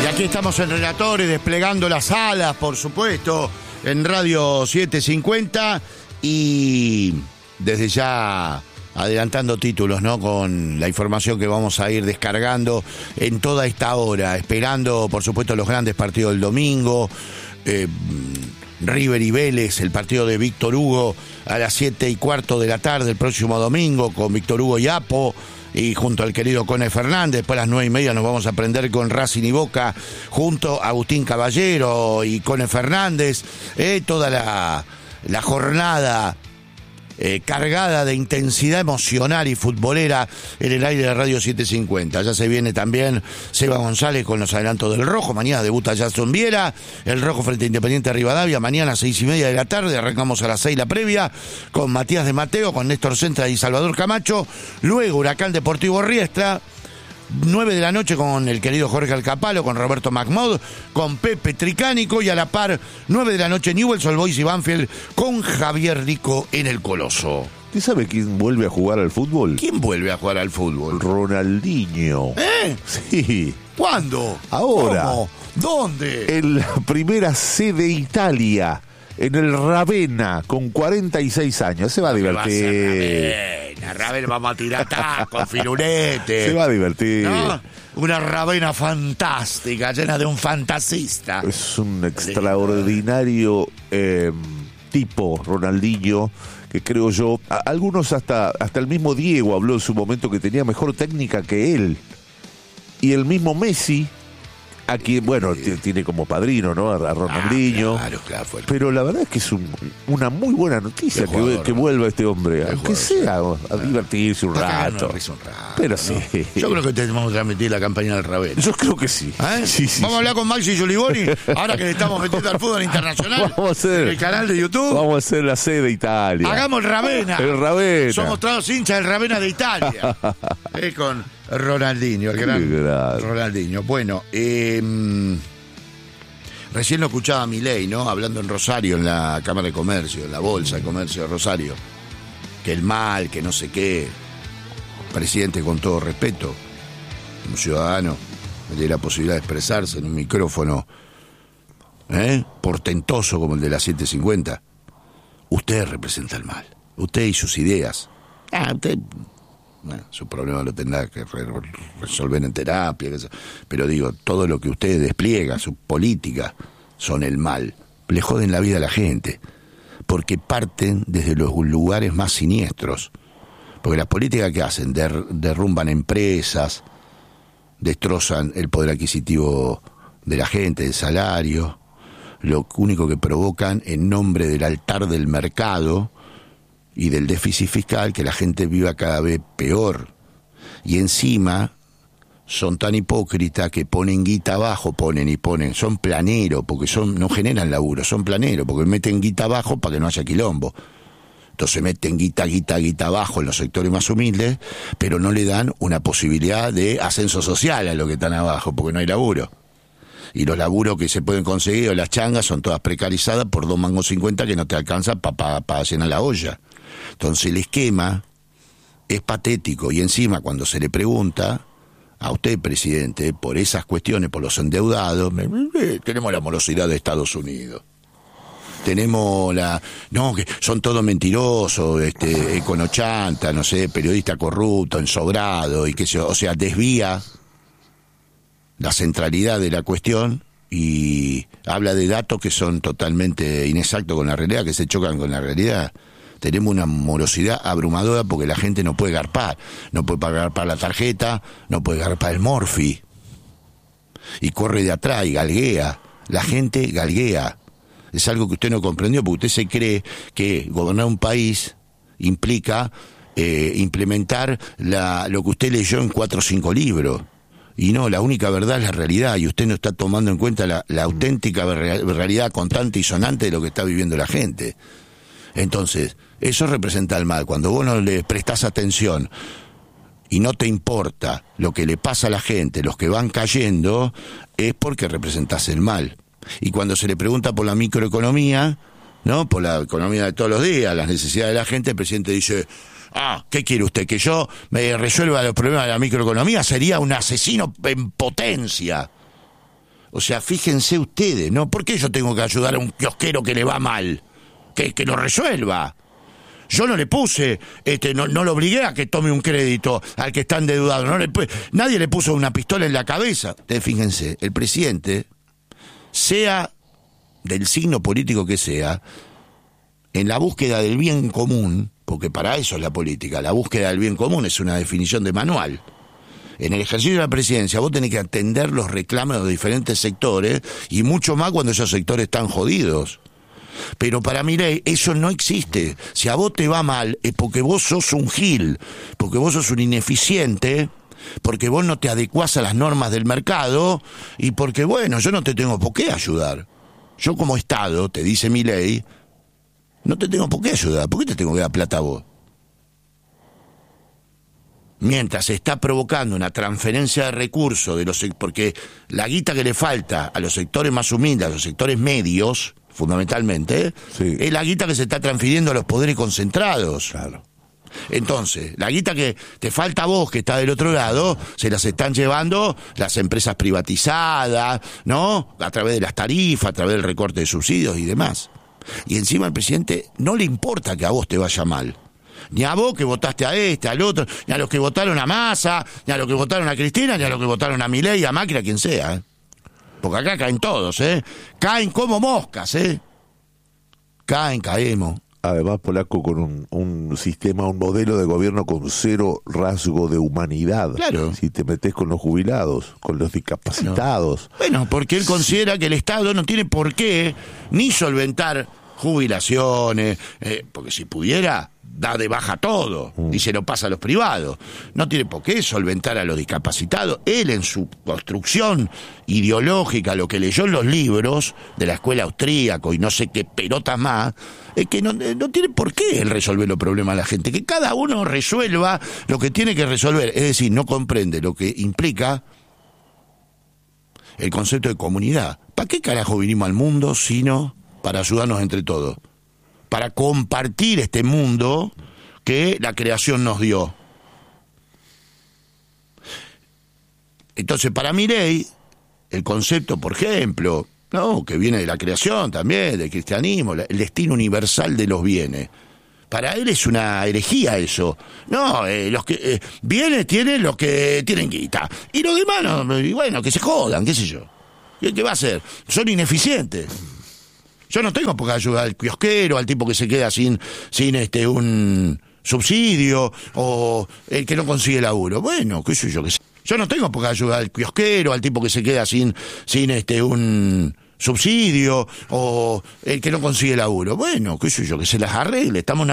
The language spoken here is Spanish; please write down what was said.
aquí estamos en Relatores, desplegando las alas, por supuesto, en Radio 750 y desde ya adelantando títulos, ¿no? Con la información que vamos a ir descargando en toda esta hora, esperando, por supuesto, los grandes partidos del domingo. River y Vélez, el partido de Víctor Hugo a las 7:15 de la tarde el próximo domingo con Víctor Hugo y Apo y junto al querido Cone Fernández. Después a las 9:30 nos vamos a aprender con Racing y Boca junto a Agustín Caballero y Cone Fernández. Toda la jornada cargada de intensidad emocional y futbolera en el aire de Radio 750. Ya se viene también Seba González con los adelantos del Rojo. Mañana debuta Jason Viera, el Rojo frente a Independiente Rivadavia. Mañana a 6:30 de la tarde, arrancamos a las 6 la previa con Matías de Mateo, con Néstor Centra y Salvador Camacho. Luego Huracán Deportivo Riestra, 9 de la noche con el querido Jorge Alcapalo, con Roberto Macmod, con Pepe Tricánico y a la par 9 de la noche Newell's Old Boys y Banfield con Javier Rico en el Coloso. ¿Usted sabe quién vuelve a jugar al fútbol? ¿Quién vuelve a jugar al fútbol? Ronaldinho. Sí. ¿Cuándo? Ahora. ¿Cómo? ¿Dónde? En la primera C de Italia, en el Ravenna, con 46 años. Se va a divertir. Ravenna, vamos a tirar tacos, firulete. Se va a divertir. ¿No? Una Ravenna fantástica, llena de un fantasista. Es un extraordinario tipo, Ronaldinho, que creo yo, algunos hasta el mismo Diego habló en su momento que tenía mejor técnica que él. Y el mismo Messi, a quien, bueno, tiene como padrino, ¿no? A Ronaldinho. Claro, pero la verdad es que es una muy buena noticia que vuelva este hombre, aunque sea a divertirse un rato. Pero sí. Yo creo que tenemos que transmitir la campaña del Ravenna. Yo creo que sí. Sí. Vamos a hablar con Maxi Giuliboni, ahora que le estamos metiendo al fútbol internacional. Vamos a hacer en el canal de YouTube. Vamos a hacer la C de Italia. Hagamos el Ravenna. El Ravenna. Somos todos hinchas del Ravenna de Italia. Con Ronaldinho, el gran Ronaldinho. Bueno, recién lo escuchaba a Milei, ¿no? Hablando en Rosario, en la Cámara de Comercio, en la Bolsa de Comercio de Rosario. Que el mal, que no sé qué. Presidente, con todo respeto, un ciudadano, me dio la posibilidad de expresarse en un micrófono portentoso como el de la 750. Usted representa el mal. Usted y sus ideas. Usted... Bueno, su problema lo tendrá que resolver en terapia, pero digo, todo lo que usted despliega, su política, son el mal. Le joden la vida a la gente, porque parten desde los lugares más siniestros. Porque las políticas que hacen, derrumban empresas, destrozan el poder adquisitivo de la gente, el salario, lo único que provocan en nombre del altar del mercado y del déficit fiscal, que la gente viva cada vez peor. Y encima son tan hipócritas que ponen guita abajo, son planeros, porque no generan laburo, son planeros, porque meten guita abajo para que no haya quilombo. Entonces meten guita abajo en los sectores más humildes, pero no le dan una posibilidad de ascenso social a los que están abajo, porque no hay laburo. Y los laburos que se pueden conseguir, o las changas, son todas precarizadas por 2,50 mangos que no te alcanzan para llenar la olla. Entonces el esquema es patético, y encima cuando se le pregunta a usted, presidente, por esas cuestiones, por los endeudados, tenemos la morosidad de Estados Unidos. Tenemos que son todos mentirosos, econochanta, no sé, periodista corrupto, ensobrado, y qué sé yo, o sea, desvía la centralidad de la cuestión y habla de datos que son totalmente inexactos con la realidad, que se chocan con la realidad. Tenemos una morosidad abrumadora porque la gente no puede garpar, no puede pagar para la tarjeta, no puede garpar el morfi, y corre de atrás y galguea. La gente galguea. Es algo que usted no comprendió, porque usted se cree que gobernar un país implica implementar lo que usted leyó en 4 o 5 libros. Y no, la única verdad es la realidad, y usted no está tomando en cuenta la auténtica realidad constante y sonante de lo que está viviendo la gente. Entonces, eso representa el mal. Cuando vos no le prestás atención y no te importa lo que le pasa a la gente, los que van cayendo, es porque representás el mal. Y cuando se le pregunta por la microeconomía, ¿no? Por la economía de todos los días, las necesidades de la gente, el presidente dice: ¿qué quiere usted? ¿Que yo me resuelva los problemas de la microeconomía? Sería un asesino en potencia. O sea, fíjense ustedes, ¿no? ¿Por qué yo tengo que ayudar a un kiosquero que le va mal? Que lo resuelva. Yo no le puse, no lo obligué a que tome un crédito al que está endeudado. Nadie le puso una pistola en la cabeza. Ustedes fíjense, el presidente, sea del signo político que sea, en la búsqueda del bien común, porque para eso es la política, la búsqueda del bien común es una definición de manual. En el ejercicio de la presidencia vos tenés que atender los reclamos de los diferentes sectores, y mucho más cuando esos sectores están jodidos. Pero para Milei eso no existe. Si a vos te va mal es porque vos sos un gil, porque vos sos un ineficiente, porque vos no te adecuás a las normas del mercado, y porque, bueno, yo no te tengo por qué ayudar. Yo como Estado, te dice Milei, no te tengo por qué ayudar. ¿Por qué te tengo que dar plata a vos? Mientras se está provocando una transferencia de recursos, porque la guita que le falta a los sectores más humildes, a los sectores medios, fundamentalmente, sí, es la guita que se está transfiriendo a los poderes concentrados. Claro. Entonces, la guita que te falta a vos, que está del otro lado, se las están llevando las empresas privatizadas, ¿no? A través de las tarifas, a través del recorte de subsidios y demás. Y encima al presidente no le importa que a vos te vaya mal. Ni a vos que votaste a al otro, ni a los que votaron a Massa, ni a los que votaron a Cristina, ni a los que votaron a Milei, a Macri, a quien sea, Porque acá caen todos, Caen como moscas, Caemos. Además, Polaco, con un sistema, un modelo de gobierno con cero rasgo de humanidad. Claro. Si te metes con los jubilados, con los discapacitados. Bueno, porque él considera que el Estado no tiene por qué ni solventar jubilaciones, porque si pudiera, da de baja todo y se lo pasa a los privados. No tiene por qué solventar a los discapacitados. Él, en su construcción ideológica, lo que leyó en los libros de la escuela austríaca y no sé qué pelotas más, es que no tiene por qué él resolver los problemas de la gente. Que cada uno resuelva lo que tiene que resolver. Es decir, no comprende lo que implica el concepto de comunidad. ¿Para qué carajo vinimos al mundo sino para ayudarnos entre todos? Para compartir este mundo que la creación nos dio. Entonces, para Milei, el concepto, por ejemplo, que viene de la creación también, del cristianismo, el destino universal de los bienes, para él es una herejía eso. Los que bienes tienen los que tienen guita, y los demás, que se jodan, qué sé yo. ¿Qué va a hacer? Son ineficientes. Yo no tengo por qué ayudar al kiosquero, al tipo que se queda sin un subsidio, o el que no consigue laburo. Bueno, qué sé yo, qué sé. Yo no tengo por qué ayudar al kiosquero, al tipo que se queda sin un subsidio, o el que no consigue laburo. Bueno, qué sé yo, que se las arregle. Estamos